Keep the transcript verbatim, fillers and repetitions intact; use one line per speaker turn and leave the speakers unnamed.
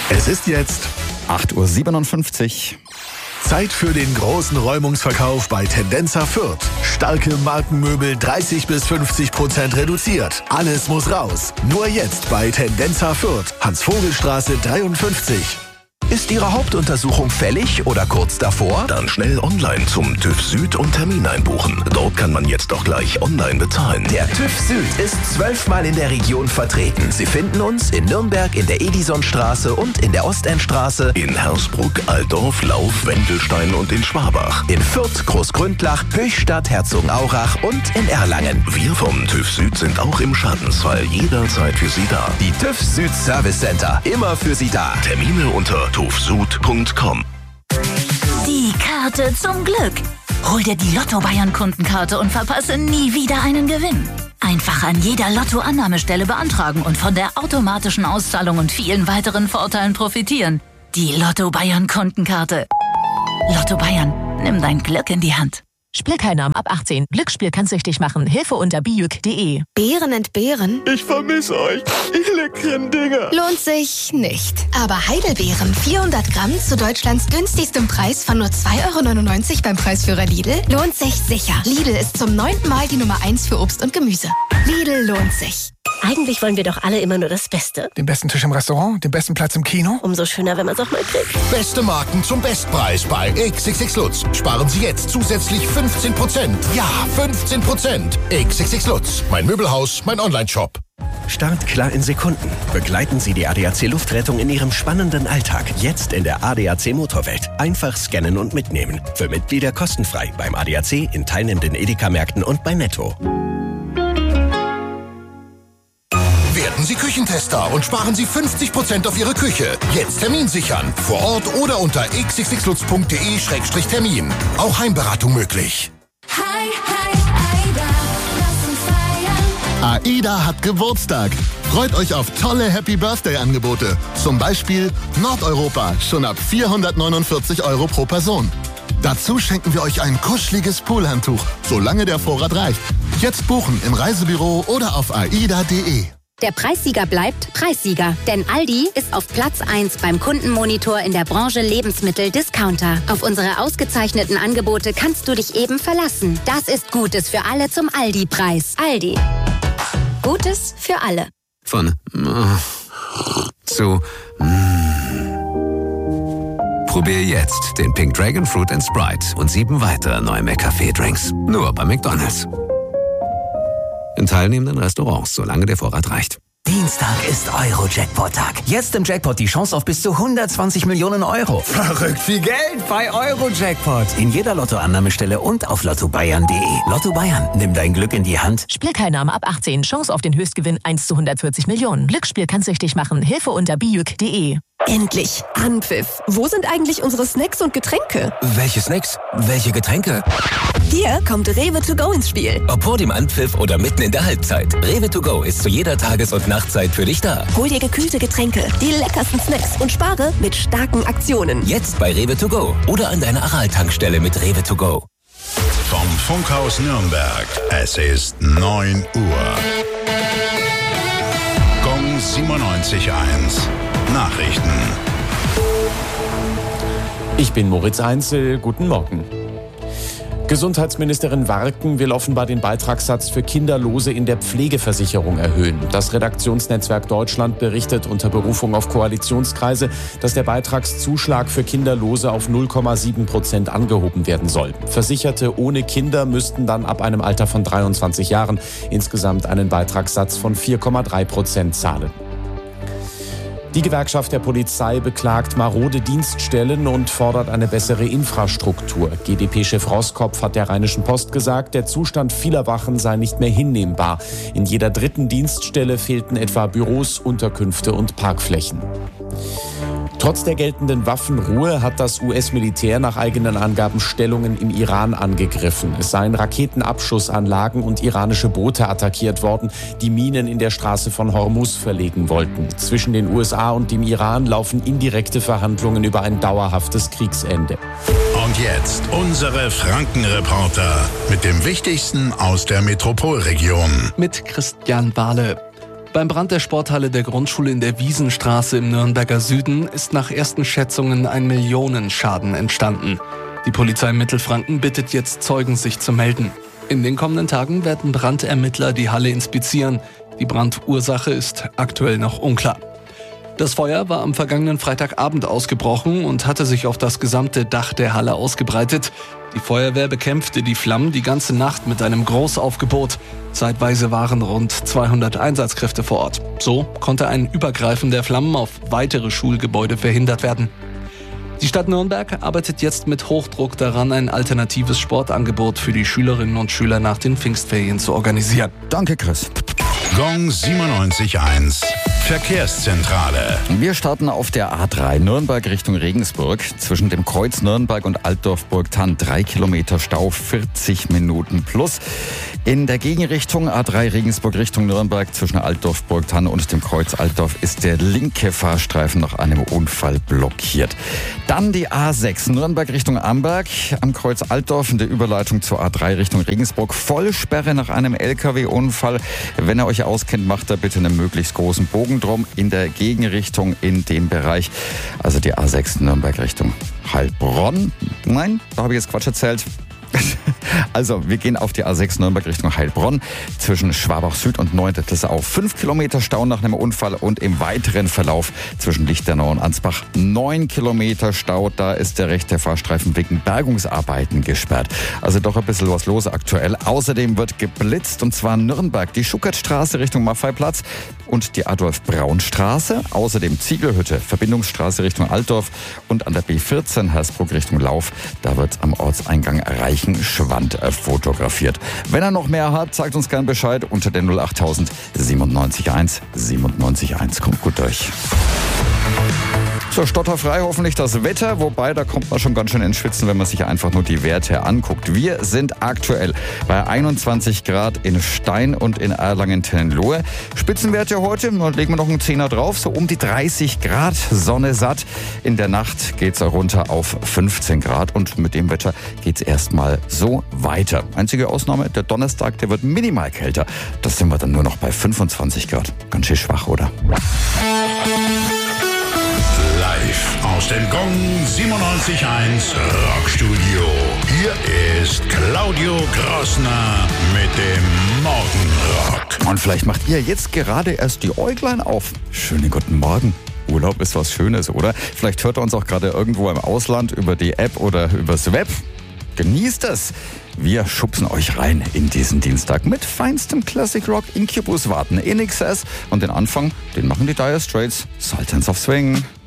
Es ist jetzt
acht Uhr siebenundfünfzig.
Zeit für den großen Räumungsverkauf bei Tendenza Fürth. Starke Markenmöbel dreißig bis fünfzig Prozent reduziert. Alles muss raus. Nur jetzt bei Tendenza Fürth. Hans-Vogel-Straße dreiundfünfzig.
Ist Ihre Hauptuntersuchung fällig oder kurz davor?
Dann schnell online zum TÜV Süd und Termin einbuchen. Dort kann man jetzt auch gleich online bezahlen.
Der TÜV Süd ist zwölfmal in der Region vertreten. Sie finden uns in Nürnberg in der Edisonstraße und in der Ostendstraße,
In Hersbruck, Altdorf, Lauf, Wendelstein und in Schwabach.
in Fürth, Großgründlach, Höchstadt, Herzogenaurach und in Erlangen.
Wir vom TÜV Süd sind auch im Schadensfall jederzeit für Sie da.
Die TÜV Süd Service Center, immer für Sie da.
Termine unter tuvsud punkt com.
Die Karte zum Glück. Hol dir die Lotto Bayern Kundenkarte und verpasse nie wieder einen Gewinn. Einfach an jeder Lotto-Annahmestelle beantragen und von der automatischen Auszahlung und vielen weiteren Vorteilen profitieren. Die Lotto Bayern Kundenkarte. Lotto Bayern, nimm dein Glück in die Hand.
Spielteilnahme ab achtzehn. Glücksspiel kann süchtig machen. Hilfe unter bijuk punkt de.
Beeren entbehren?
Ich vermisse euch, ihr leckeren Dinger.
Lohnt sich nicht. Aber Heidelbeeren, vierhundert Gramm zu Deutschlands günstigstem Preis von nur zwei Euro neunundneunzig beim Preisführer Lidl, lohnt sich sicher. Lidl ist zum neunten Mal die Nummer eins für Obst und Gemüse. Lidl lohnt sich.
Eigentlich wollen wir doch alle immer nur das Beste.
Den besten Tisch im Restaurant, den besten Platz im Kino.
Umso schöner, wenn man es auch mal kriegt.
Beste Marken zum Bestpreis bei X X X Lutz. Sparen Sie jetzt zusätzlich fünfzehn Prozent. Ja, fünfzehn Prozent. X X X Lutz. Mein Möbelhaus, mein Onlineshop.
Startklar in Sekunden. Begleiten Sie die A D A C Luftrettung in Ihrem spannenden Alltag. Jetzt in der A D A C Motorwelt. Einfach scannen und mitnehmen. Für Mitglieder kostenfrei beim A D A C, in teilnehmenden Edeka-Märkten und bei Netto.
Werden Sie Küchentester und sparen Sie fünfzig Prozent auf Ihre Küche. Jetzt Termin sichern. Vor Ort oder unter x x x lutz punkt de Schrägstrich Termin. Auch Heimberatung möglich.
Hi, hi, Aida, lass uns feiern.
AIDA hat Geburtstag. Freut euch auf tolle Happy Birthday-Angebote. Zum Beispiel Nordeuropa, schon ab vierhundertneunundvierzig Euro pro Person. Dazu schenken wir euch ein kuscheliges Poolhandtuch, solange der Vorrat reicht. Jetzt buchen im Reisebüro oder auf aida punkt de.
Der Preissieger bleibt Preissieger, denn Aldi ist auf Platz eins beim Kundenmonitor in der Branche Lebensmittel-Discounter. Auf unsere ausgezeichneten Angebote kannst du dich eben verlassen. Das ist Gutes für alle zum Aldi-Preis. Aldi. Gutes für alle.
Von zu Probier jetzt den Pink Dragon Fruit and Sprite und sieben weitere neue McCafé-Drinks. Nur bei McDonald's. In teilnehmenden Restaurants, solange der Vorrat reicht.
Dienstag ist Euro-Jackpot-Tag. Jetzt im Jackpot die Chance auf bis zu hundertzwanzig Millionen Euro.
Verrückt viel Geld bei Euro-Jackpot.
In jeder Lottoannahmestelle und auf lotto bayern punkt de. Lotto Bayern, nimm dein Glück in die Hand.
Spielteilnahme ab achtzehn. Chance auf den Höchstgewinn eins zu hundertvierzig Millionen. Glücksspiel kann süchtig machen. Hilfe unter bijuk punkt de.
Endlich! Anpfiff! Wo sind eigentlich unsere Snacks und Getränke?
Welche Snacks? Welche Getränke?
Hier kommt Rewe to go ins Spiel.
Ob vor dem Anpfiff oder mitten in der Halbzeit. Rewe to go ist zu jeder Tages- und Nachtzeit für dich da.
Hol dir gekühlte Getränke, die leckersten Snacks und spare mit starken Aktionen.
Jetzt bei Rewe to go oder an deiner Aral-Tankstelle mit Rewe to go.
Vom Funkhaus Nürnberg. Es ist neun Uhr. Gong siebenundneunzig Komma eins. Nachrichten.
Ich bin Moritz Einzel. Guten Morgen. Gesundheitsministerin Warken will offenbar den Beitragssatz für Kinderlose in der Pflegeversicherung erhöhen. Das Redaktionsnetzwerk Deutschland berichtet unter Berufung auf Koalitionskreise, dass der Beitragszuschlag für Kinderlose auf null Komma sieben Prozent angehoben werden soll. Versicherte ohne Kinder müssten dann ab einem Alter von dreiundzwanzig Jahren insgesamt einen Beitragssatz von vier Komma drei Prozent zahlen. Die Gewerkschaft der Polizei beklagt marode Dienststellen und fordert eine bessere Infrastruktur. G d P-Chef Roskopf hat der Rheinischen Post gesagt, der Zustand vieler Wachen sei nicht mehr hinnehmbar. In jeder dritten Dienststelle fehlten etwa Büros, Unterkünfte und Parkflächen. Trotz der geltenden Waffenruhe hat das U S-Militär nach eigenen Angaben Stellungen im Iran angegriffen. Es seien Raketenabschussanlagen und iranische Boote attackiert worden, die Minen in der Straße von Hormuz verlegen wollten. Zwischen den U S A und dem Iran laufen indirekte Verhandlungen über ein dauerhaftes Kriegsende.
Und jetzt unsere Frankenreporter mit dem Wichtigsten aus der Metropolregion.
Mit Christian Bahle. Beim Brand der Sporthalle der Grundschule in der Wiesenstraße im Nürnberger Süden ist nach ersten Schätzungen ein Millionenschaden entstanden. Die Polizei Mittelfranken bittet jetzt Zeugen, sich zu melden. In den kommenden Tagen werden Brandermittler die Halle inspizieren. Die Brandursache ist aktuell noch unklar. Das Feuer war am vergangenen Freitagabend ausgebrochen und hatte sich auf das gesamte Dach der Halle ausgebreitet. Die Feuerwehr bekämpfte die Flammen die ganze Nacht mit einem Großaufgebot. Zeitweise waren rund zweihundert Einsatzkräfte vor Ort. So konnte ein Übergreifen der Flammen auf weitere Schulgebäude verhindert werden. Die Stadt Nürnberg arbeitet jetzt mit Hochdruck daran, ein alternatives Sportangebot für die Schülerinnen und Schüler nach den Pfingstferien zu organisieren.
Danke, Chris.
Gong siebenundneunzig Komma eins Verkehrszentrale.
Wir starten auf der A drei Nürnberg Richtung Regensburg. Zwischen dem Kreuz Nürnberg und Altdorf-Burgthann drei Kilometer Stau, vierzig Minuten plus. In der Gegenrichtung A drei Regensburg Richtung Nürnberg zwischen Altdorf-Burgthann und dem Kreuz Altdorf ist der linke Fahrstreifen nach einem Unfall blockiert. Dann die A sechs Nürnberg Richtung Amberg am Kreuz Altdorf in der Überleitung zur A drei Richtung Regensburg. Vollsperre nach einem L K W-Unfall. Wenn ihr euch auskennt, macht da bitte einen möglichst großen Bogen drum in der Gegenrichtung in dem Bereich. Also die A sechs Nürnberg Richtung Heilbronn. Nein, da habe ich jetzt Quatsch erzählt. Also, wir gehen auf die A sechs Nürnberg Richtung Heilbronn zwischen Schwabach Süd und Neuendettelsau. Fünf Kilometer Stau nach einem Unfall und im weiteren Verlauf zwischen Lichternau und Ansbach neun Kilometer Stau. Da ist der rechte Fahrstreifen wegen Bergungsarbeiten gesperrt. Also doch ein bisschen was los aktuell. Außerdem wird geblitzt und zwar Nürnberg, die Schuckertstraße Richtung Maffeiplatz und die Adolf-Braun-Straße. Außerdem Ziegelhütte, Verbindungsstraße Richtung Altdorf und an der B vierzehn Hersbruck Richtung Lauf. Da wird am Ortseingang Reichenschwand fotografiert. Wenn er noch mehr hat, sagt uns gern Bescheid unter der null achttausend siebenundneunzig eins siebenundneunzig eins. Kommt gut durch. So, stotterfrei hoffentlich das Wetter, wobei da kommt man schon ganz schön ins Schwitzen, wenn man sich einfach nur die Werte anguckt. Wir sind aktuell bei einundzwanzig Grad in Stein und in Erlangen-Tenlohe. Spitzenwerte heute, da legen wir noch einen Zehner drauf, so um die dreißig Grad, Sonne satt. In der Nacht geht's runter auf fünfzehn Grad und mit dem Wetter geht's erstmal so weiter. Einzige Ausnahme, der Donnerstag, der wird minimal kälter. Das sind wir dann nur noch bei fünfundzwanzig Grad. Ganz schön schwach, oder?
Live aus dem Gong siebenundneunzig Komma eins Rockstudio. Hier ist Claudio Grossner mit dem Morgenrock.
Und vielleicht macht ihr jetzt gerade erst die Äuglein auf. Schönen guten Morgen. Urlaub ist was Schönes, oder? Vielleicht hört ihr uns auch gerade irgendwo im Ausland über die App oder übers Web. Genießt es! Wir schubsen euch rein in diesen Dienstag mit feinstem Classic Rock. Incubus warten in Excess und den Anfang, den machen die Dire Straits. Sultans of Swing.